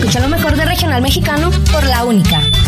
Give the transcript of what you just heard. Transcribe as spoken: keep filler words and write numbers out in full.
Escucha lo mejor de regional mexicano por La Única.